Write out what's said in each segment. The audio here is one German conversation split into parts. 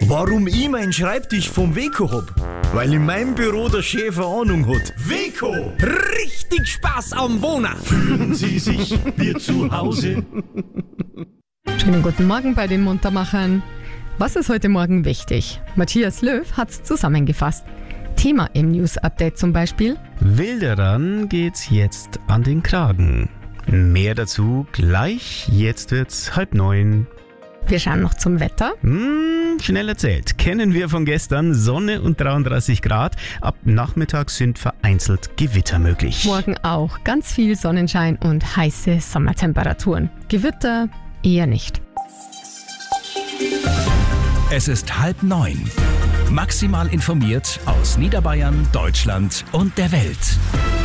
Warum ich meinen Schreibtisch vom Weco hab? Weil in meinem Büro der Chef eine Ahnung hat. Weco! Richtig Spaß am Wohnen! Fühlen Sie sich wie zu Hause? Schönen guten Morgen bei den Muntermachern. Was ist heute Morgen wichtig? Matthias Löw hat's zusammengefasst. Thema im News-Update zum Beispiel: Wilderern geht's jetzt an den Kragen. Mehr dazu gleich, jetzt wird's 8:30. Wir schauen noch zum Wetter. Schnell erzählt. Kennen wir von gestern. Sonne und 33 Grad. Ab Nachmittag sind vereinzelt Gewitter möglich. Morgen auch ganz viel Sonnenschein und heiße Sommertemperaturen. Gewitter eher nicht. Es ist 8:30. Maximal informiert aus Niederbayern, Deutschland und der Welt.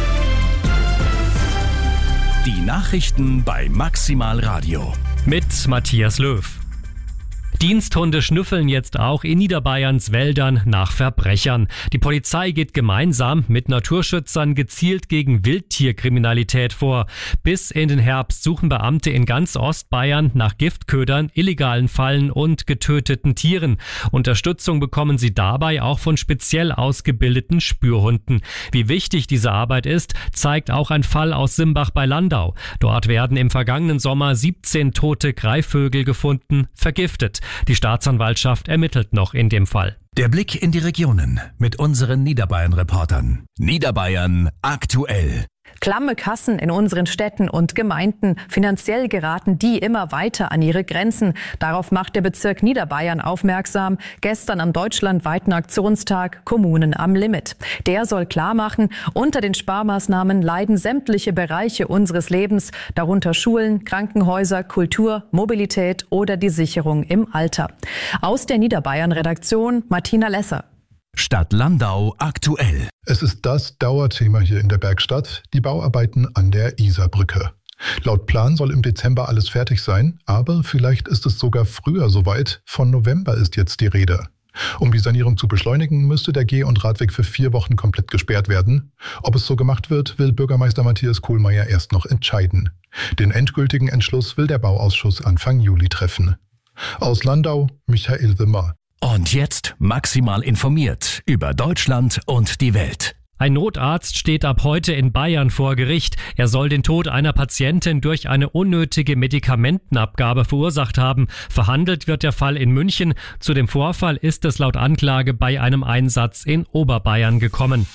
Die Nachrichten bei Maximal Radio. Mit Matthias Löw. Diensthunde schnüffeln jetzt auch in Niederbayerns Wäldern nach Verbrechern. Die Polizei geht gemeinsam mit Naturschützern gezielt gegen Wildtierkriminalität vor. Bis in den Herbst suchen Beamte in ganz Ostbayern nach Giftködern, illegalen Fallen und getöteten Tieren. Unterstützung bekommen sie dabei auch von speziell ausgebildeten Spürhunden. Wie wichtig diese Arbeit ist, zeigt auch ein Fall aus Simbach bei Landau. Dort werden im vergangenen Sommer 17 tote Greifvögel gefunden, vergiftet. Die Staatsanwaltschaft ermittelt noch in dem Fall. Der Blick in die Regionen mit unseren Niederbayern-Reportern. Niederbayern aktuell. Klamme Kassen in unseren Städten und Gemeinden. Finanziell geraten die immer weiter an ihre Grenzen. Darauf macht der Bezirk Niederbayern aufmerksam. Gestern am deutschlandweiten Aktionstag Kommunen am Limit. Der soll klar machen, unter den Sparmaßnahmen leiden sämtliche Bereiche unseres Lebens, darunter Schulen, Krankenhäuser, Kultur, Mobilität oder die Sicherung im Alter. Aus der Niederbayern-Redaktion Martina Lesser. Stadt Landau aktuell. Es ist das Dauerthema hier in der Bergstadt, die Bauarbeiten an der Isarbrücke. Laut Plan soll im Dezember alles fertig sein, aber vielleicht ist es sogar früher soweit. Von November ist jetzt die Rede. Um die Sanierung zu beschleunigen, müsste der Geh- und Radweg für 4 Wochen komplett gesperrt werden. Ob es so gemacht wird, will Bürgermeister Matthias Kohlmeier erst noch entscheiden. Den endgültigen Entschluss will der Bauausschuss Anfang Juli treffen. Aus Landau, Michael Wimmer. Und jetzt maximal informiert über Deutschland und die Welt. Ein Notarzt steht ab heute in Bayern vor Gericht. Er soll den Tod einer Patientin durch eine unnötige Medikamentenabgabe verursacht haben. Verhandelt wird der Fall in München. Zu dem Vorfall ist es laut Anklage bei einem Einsatz in Oberbayern gekommen.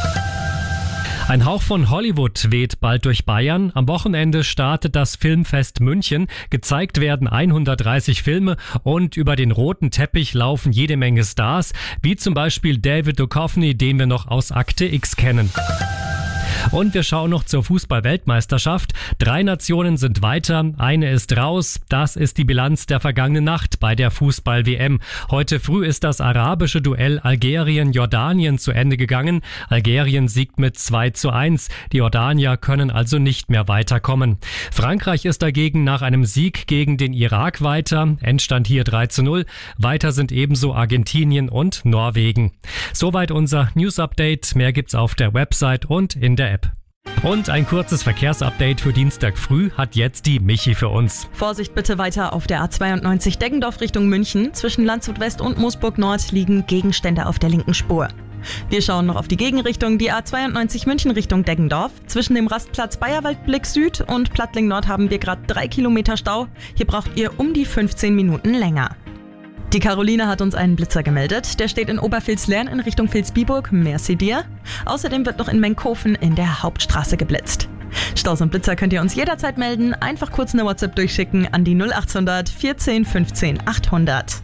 Ein Hauch von Hollywood weht bald durch Bayern. Am Wochenende startet das Filmfest München. Gezeigt werden 130 Filme und über den roten Teppich laufen jede Menge Stars, wie zum Beispiel David Duchovny, den wir noch aus Akte X kennen. Und wir schauen noch zur Fußball-Weltmeisterschaft. 3 Nationen sind weiter, eine ist raus. Das ist die Bilanz der vergangenen Nacht bei der Fußball-WM. Heute früh ist das arabische Duell Algerien-Jordanien zu Ende gegangen. Algerien siegt mit 2:1. Die Jordanier können also nicht mehr weiterkommen. Frankreich ist dagegen nach einem Sieg gegen den Irak weiter. Endstand hier 3:0. Weiter sind ebenso Argentinien und Norwegen. Soweit unser News-Update. Mehr gibt's auf der Website und in der App. Und ein kurzes Verkehrsupdate für Dienstag früh hat jetzt die Michi für uns. Vorsicht bitte weiter auf der A92 Deggendorf Richtung München. Zwischen Landshut West und Moosburg Nord liegen Gegenstände auf der linken Spur. Wir schauen noch auf die Gegenrichtung, die A92 München Richtung Deggendorf. Zwischen dem Rastplatz Bayerwaldblick Süd und Plattling Nord haben wir gerade 3 Kilometer Stau. Hier braucht ihr um die 15 Minuten länger. Die Caroline hat uns einen Blitzer gemeldet. Der steht in Obervilslern in Richtung Vilsbiburg. Merci dir. Außerdem wird noch in Menkhofen in der Hauptstraße geblitzt. Staus und Blitzer könnt ihr uns jederzeit melden. Einfach kurz eine WhatsApp durchschicken an die 0800 14 15 800.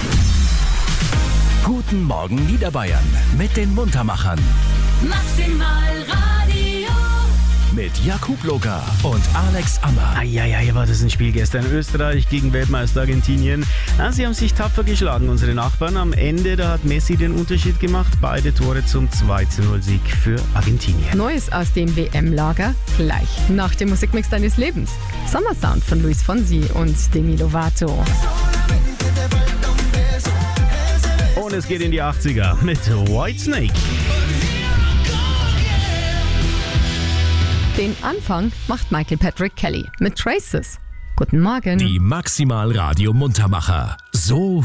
Guten Morgen Niederbayern mit den Muntermachern. Maximal Radio. Mit Jakub Locker und Alex Ammer. Eieiei, war das ein Spiel gestern. Österreich gegen Weltmeister Argentinien. Ja, sie haben sich tapfer geschlagen, unsere Nachbarn. Am Ende, da hat Messi den Unterschied gemacht. Beide Tore zum 2:0-Sieg für Argentinien. Neues aus dem WM-Lager gleich nach dem Musikmix deines Lebens. Sommersound von Luis Fonsi und Demi Lovato. Und es geht in die 80er mit Whitesnake. Den Anfang macht Michael Patrick Kelly mit Traces. Guten Morgen. Die Maximal Radio Muntermacher. So